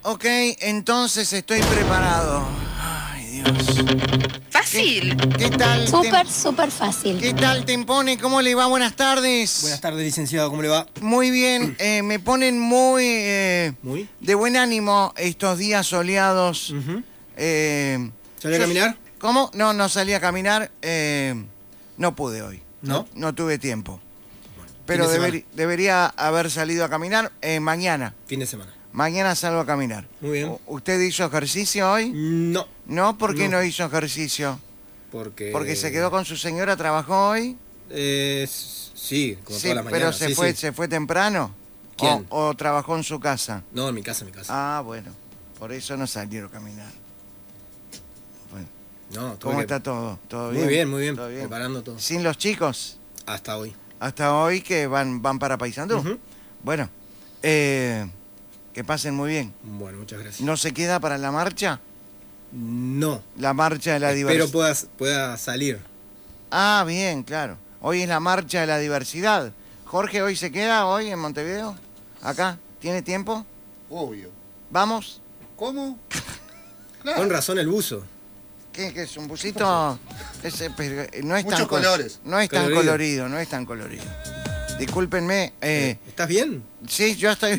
Ok, entonces estoy preparado. Ay, Dios. Fácil. ¿Qué tal? Súper fácil. ¿Qué tal, Tempone? ¿Cómo le va? Buenas tardes. Buenas tardes, licenciado, ¿cómo le va? Muy bien, me ponen muy, ¿Muy? de buen ánimo estos días soleados. ¿Salió a caminar? ¿Cómo? No salí a caminar, no pude hoy. ¿No? No tuve tiempo. Pero fin de semana. debería haber salido a caminar mañana. Fin de semana. Mañana salgo a caminar. Muy bien. ¿Usted hizo ejercicio hoy? No. ¿No? ¿Por qué No. no hizo ejercicio? Porque... ¿Porque se quedó con su señora, trabajó hoy? Sí, como Sí, todas las pero mañanas. Sí. se fue temprano. ¿Quién? ¿O trabajó en su casa? No, en mi casa. Ah, bueno. Por eso no salieron a caminar. Bueno, No, tuve ¿cómo que- está todo? ¿Todo Muy bien? bien, ¿Todo bien? preparando todo. ¿Sin los chicos? Hasta hoy. Hasta hoy que van para Paysandú. Ujú. Bueno, que pasen muy bien. Bueno, muchas gracias. ¿No se queda para la marcha? No. La marcha de la Espero diversidad. pueda salir. Ah, bien, claro. Hoy es la marcha de la diversidad. Jorge, ¿hoy se queda hoy en Montevideo? ¿Acá? ¿Tiene tiempo? Obvio. ¿Vamos? ¿Cómo? Claro. Con razón el buzo. ¿Qué es un busito? Pero no es Muchos tan colores. No es tan Colorido. colorido, no es tan colorido. Discúlpenme. ¿Estás bien? Sí, yo estoy...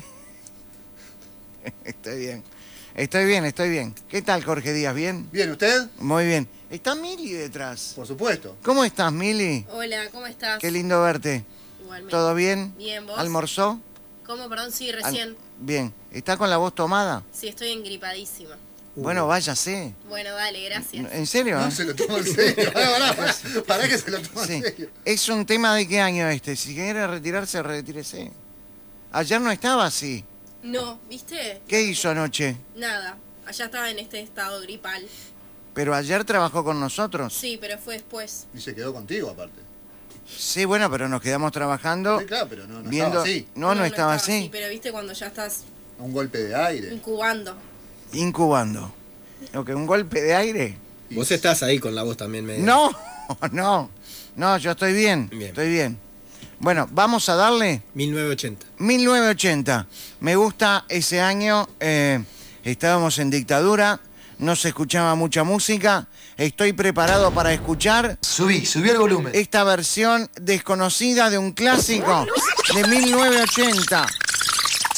Estoy bien. ¿Qué tal, Jorge Díaz? ¿Bien? Bien, ¿usted? Muy bien. Está Mili detrás. Por supuesto. ¿Cómo estás, Mili? Hola, ¿cómo estás? Qué lindo verte. Igualmente. ¿Todo bien? Bien, ¿vos? ¿Almorzó? ¿Cómo? Perdón, sí, recién. Bien. ¿Está con la voz tomada? Sí, estoy engripadísima. Bueno, váyase. Bueno, dale, gracias. ¿En serio? No se lo tomo en serio. Pará que se lo tomo Sí. en serio. ¿Es un tema de qué año este? Si quiere retirarse, retírese. Ayer no estaba así. No, ¿viste? ¿Qué hizo anoche? Nada. Allá estaba en este estado gripal. Pero ayer trabajó con nosotros. Sí, pero fue después. Y se quedó contigo, aparte. Sí, bueno, pero nos quedamos trabajando. Sí, claro, pero no viendo... estaba así. No estaba así. Pero viste cuando ya estás Un golpe de aire. incubando. Incubando. ¿Lo que un golpe de aire? Y- Vos estás ahí con la voz también media. No, yo estoy bien. Bien. Estoy bien. Bueno, vamos a darle 1980. 1980. Me gusta ese año. Estábamos en dictadura. No se escuchaba mucha música. Estoy preparado para escuchar Subí el volumen. esta versión desconocida de un clásico de 1980.